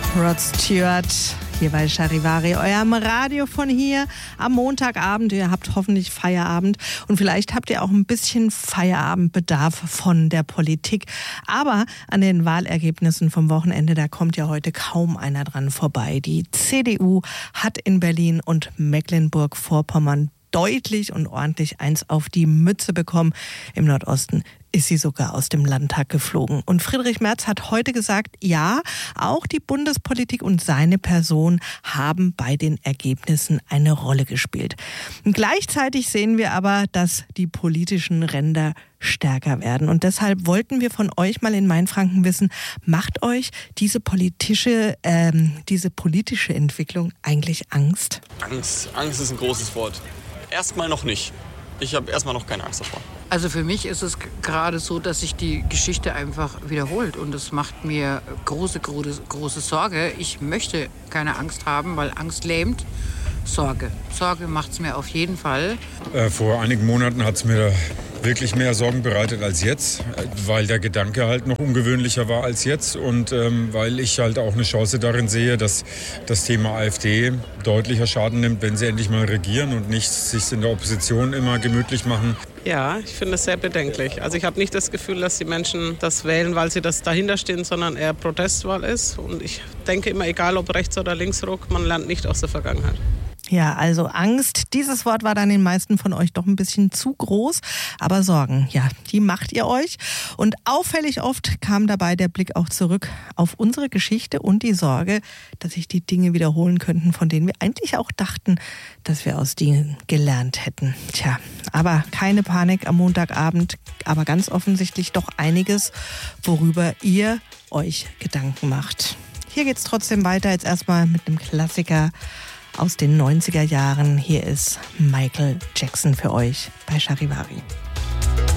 Rod Stewart hier bei Charivari, eurem Radio von hier am Montagabend. Ihr habt hoffentlich Feierabend und vielleicht habt ihr auch ein bisschen Feierabendbedarf von der Politik. Aber an den Wahlergebnissen vom Wochenende, da kommt ja heute kaum einer dran vorbei. Die CDU hat in Berlin und Mecklenburg-Vorpommern deutlich und ordentlich eins auf die Mütze bekommen. Im Nordosten ist sie sogar aus dem Landtag geflogen. Und Friedrich Merz hat heute gesagt, ja, auch die Bundespolitik und seine Person haben bei den Ergebnissen eine Rolle gespielt. Und gleichzeitig sehen wir aber, dass die politischen Ränder stärker werden. Und deshalb wollten wir von euch mal in Mainfranken wissen, macht euch diese politische Entwicklung eigentlich Angst? Angst ist ein großes Wort. Erstmal noch nicht. Ich habe erstmal noch keine Angst davor. Also für mich ist es gerade so, dass sich die Geschichte einfach wiederholt und das macht mir große Sorge. Ich möchte keine Angst haben, weil Angst lähmt. Sorge macht es mir auf jeden Fall. Vor einigen Monaten hat es mir wirklich mehr Sorgen bereitet als jetzt, weil der Gedanke halt noch ungewöhnlicher war als jetzt und weil ich halt auch eine Chance darin sehe, dass das Thema AfD deutlicher Schaden nimmt, wenn sie endlich mal regieren und nicht sich in der Opposition immer gemütlich machen. Ja, ich finde es sehr bedenklich. Also ich habe nicht das Gefühl, dass die Menschen das wählen, weil sie das dahinter stehen, sondern eher Protestwahl ist. Und ich denke immer, egal ob Rechts- oder Linksruck, man lernt nicht aus der Vergangenheit. Ja, also Angst, dieses Wort war dann den meisten von euch doch ein bisschen zu groß. Aber Sorgen, ja, die macht ihr euch. Und auffällig oft kam dabei der Blick auch zurück auf unsere Geschichte und die Sorge, dass sich die Dinge wiederholen könnten, von denen wir eigentlich auch dachten, dass wir aus denen gelernt hätten. Tja, aber keine Panik am Montagabend, aber ganz offensichtlich doch einiges, worüber ihr euch Gedanken macht. Hier geht's trotzdem weiter, jetzt erstmal mit einem Klassiker aus den 90er Jahren. Hier ist Michael Jackson für euch bei Charivari.